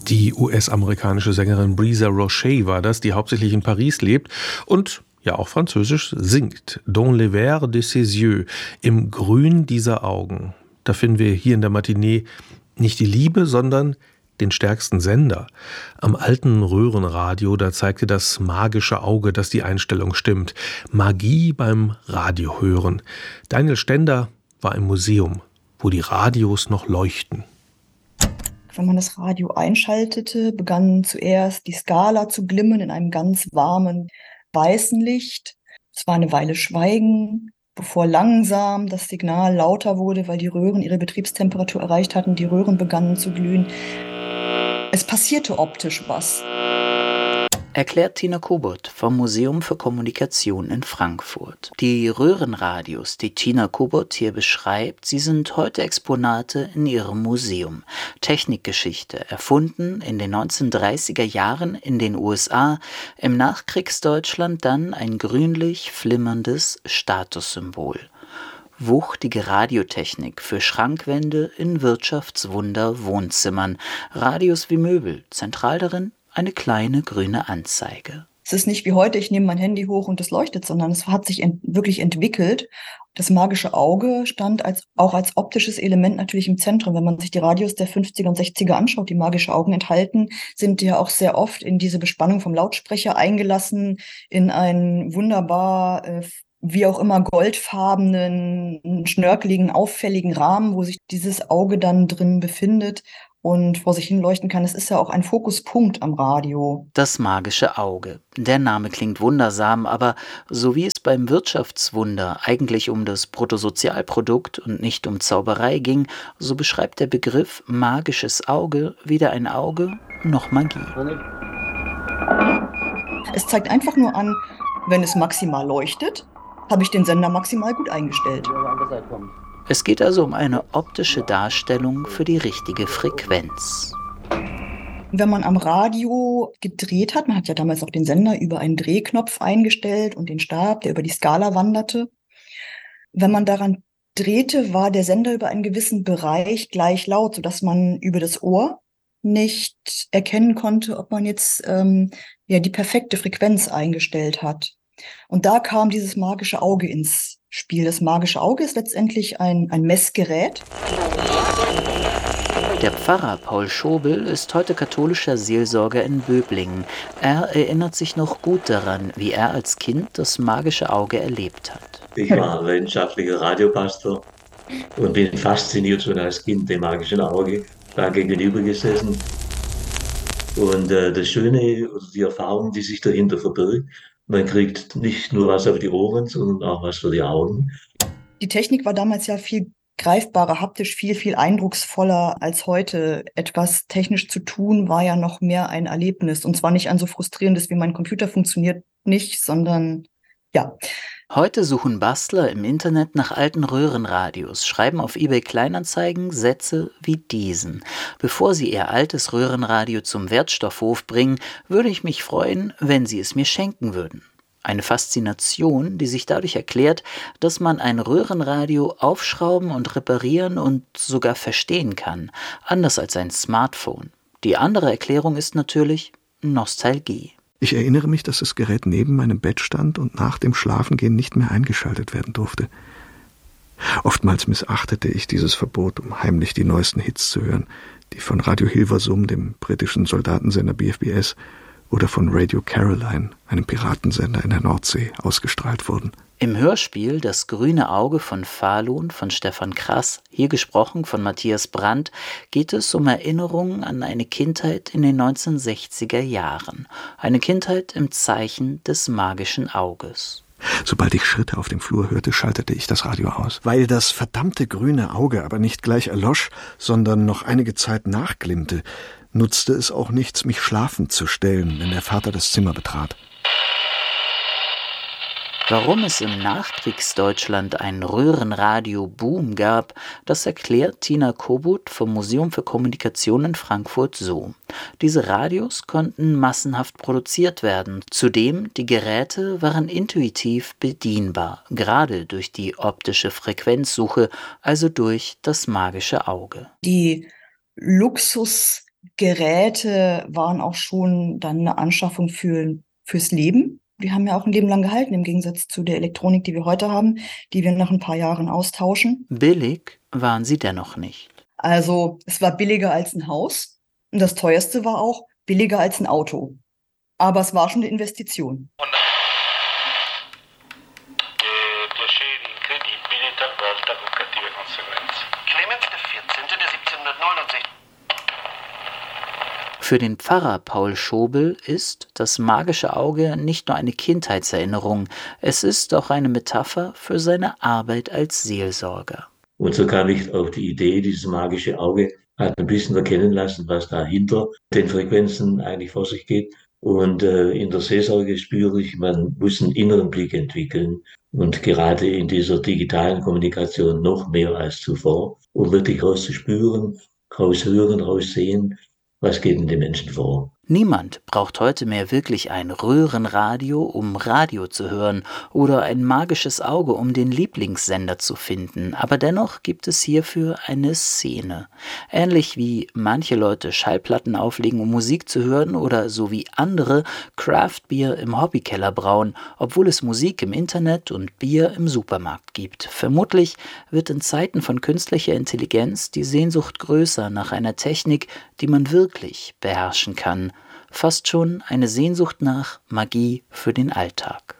Die US-amerikanische Sängerin Breeza Roche war das, die hauptsächlich in Paris lebt und ja auch Französisch singt. Dans les verts de ses yeux, im Grün dieser Augen. Da finden wir hier in der Matinee nicht die Liebe, sondern den stärksten Sender. Am alten Röhrenradio, da zeigte das magische Auge, dass die Einstellung stimmt. Magie beim Radiohören. Daniel Stender war im Museum, wo die Radios noch leuchten. Wenn man das Radio einschaltete, begann zuerst die Skala zu glimmen in einem ganz warmen, weißen Licht. Es war eine Weile Schweigen, bevor langsam das Signal lauter wurde, weil die Röhren ihre Betriebstemperatur erreicht hatten. Die Röhren begannen zu glühen. Es passierte optisch was. Erklärt Tina Kobot vom Museum für Kommunikation in Frankfurt. Die Röhrenradios, die Tina Kobot hier beschreibt, sie sind heute Exponate in ihrem Museum. Technikgeschichte, erfunden in den 1930er Jahren in den USA, im Nachkriegsdeutschland dann ein grünlich flimmerndes Statussymbol. Wuchtige Radiotechnik für Schrankwände in Wirtschaftswunder-Wohnzimmern, Radios wie Möbel, zentral darin eine kleine grüne Anzeige. Es ist nicht wie heute, ich nehme mein Handy hoch und es leuchtet, sondern es hat sich wirklich entwickelt. Das magische Auge stand auch als optisches Element natürlich im Zentrum. Wenn man sich die Radios der 50er und 60er anschaut, die magische Augen enthalten, sind die ja auch sehr oft in diese Bespannung vom Lautsprecher eingelassen, in einen wunderbar wie auch immer goldfarbenen, schnörkeligen, auffälligen Rahmen, wo sich dieses Auge dann drin befindet und vor sich hin leuchten kann. Es ist ja auch ein Fokuspunkt am Radio. Das magische Auge. Der Name klingt wundersam, aber so wie es beim Wirtschaftswunder eigentlich um das Bruttosozialprodukt und nicht um Zauberei ging, so beschreibt der Begriff magisches Auge weder ein Auge noch Magie. Es zeigt einfach nur an, wenn es maximal leuchtet, habe ich den Sender maximal gut eingestellt. Es geht also um eine optische Darstellung für die richtige Frequenz. Wenn man am Radio gedreht hat, man hat ja damals auch den Sender über einen Drehknopf eingestellt und den Stab, der über die Skala wanderte. Wenn man daran drehte, war der Sender über einen gewissen Bereich gleich laut, sodass man über das Ohr nicht erkennen konnte, ob man jetzt die perfekte Frequenz eingestellt hat. Und da kam dieses magische Auge ins Spiel. Das magische Auge ist letztendlich ein Messgerät. Der Pfarrer Paul Schobel ist heute katholischer Seelsorger in Böblingen. Er erinnert sich noch gut daran, wie er als Kind das magische Auge erlebt hat. Ich war leidenschaftlicher Radiopastor und bin fasziniert schon als Kind dem magischen Auge, da gegenüber gesessen. Und das Schöne, die Erfahrung, die sich dahinter verbirgt, man kriegt nicht nur was auf die Ohren, sondern auch was für die Augen. Die Technik war damals ja viel greifbarer, haptisch viel eindrucksvoller als heute. Etwas technisch zu tun war ja noch mehr ein Erlebnis. Und zwar nicht ein so frustrierendes, wie mein Computer funktioniert nicht, sondern ja. Heute suchen Bastler im Internet nach alten Röhrenradios, schreiben auf eBay Kleinanzeigen Sätze wie diesen. Bevor Sie Ihr altes Röhrenradio zum Wertstoffhof bringen, würde ich mich freuen, wenn Sie es mir schenken würden. Eine Faszination, die sich dadurch erklärt, dass man ein Röhrenradio aufschrauben und reparieren und sogar verstehen kann, anders als ein Smartphone. Die andere Erklärung ist natürlich Nostalgie. Ich erinnere mich, dass das Gerät neben meinem Bett stand und nach dem Schlafengehen nicht mehr eingeschaltet werden durfte. Oftmals missachtete ich dieses Verbot, um heimlich die neuesten Hits zu hören, die von Radio Hilversum, dem britischen Soldatensender BFBS, oder von Radio Caroline, einem Piratensender in der Nordsee, ausgestrahlt wurden. Im Hörspiel Das grüne Auge von Falun von Stefan Krass, hier gesprochen von Matthias Brandt, geht es um Erinnerungen an eine Kindheit in den 1960er Jahren. Eine Kindheit im Zeichen des magischen Auges. Sobald ich Schritte auf dem Flur hörte, schaltete ich das Radio aus. Weil das verdammte grüne Auge aber nicht gleich erlosch, sondern noch einige Zeit nachglimmte, nutzte es auch nichts, mich schlafend zu stellen, wenn der Vater das Zimmer betrat. Warum es im Nachkriegsdeutschland einen Röhrenradio-Boom gab, das erklärt Tina Kobot vom Museum für Kommunikation in Frankfurt so. Diese Radios konnten massenhaft produziert werden. Zudem, die Geräte waren intuitiv bedienbar, gerade durch die optische Frequenzsuche, also durch das magische Auge. Die Luxus Geräte waren auch schon dann eine Anschaffung fürs Leben. Die haben ja auch ein Leben lang gehalten, im Gegensatz zu der Elektronik, die wir heute haben, die wir nach ein paar Jahren austauschen. Billig waren sie dennoch nicht. Also es war billiger als ein Haus und das teuerste war auch billiger als ein Auto. Aber es war schon eine Investition. Piaceri incredibili, talvolta con cattive conseguenze. Clemens XIV, der 1769. Für den Pfarrer Paul Schobel ist das magische Auge nicht nur eine Kindheitserinnerung, es ist auch eine Metapher für seine Arbeit als Seelsorger. Und so kam ich auf die Idee, dieses magische Auge hat ein bisschen erkennen lassen, was da hinter den Frequenzen eigentlich vor sich geht. Und in der Seelsorge spüre ich, man muss einen inneren Blick entwickeln. Und gerade in dieser digitalen Kommunikation noch mehr als zuvor, um wirklich rauszuspüren, raushören, raussehen, was geht in den Menschen vor. Niemand braucht heute mehr wirklich ein Röhrenradio, um Radio zu hören, oder ein magisches Auge, um den Lieblingssender zu finden. Aber dennoch gibt es hierfür eine Szene. Ähnlich wie manche Leute Schallplatten auflegen, um Musik zu hören, oder so wie andere Craft-Bier im Hobbykeller brauen, obwohl es Musik im Internet und Bier im Supermarkt gibt. Vermutlich wird in Zeiten von künstlicher Intelligenz die Sehnsucht größer nach einer Technik, die man wirklich beherrschen kann. Fast schon eine Sehnsucht nach Magie für den Alltag.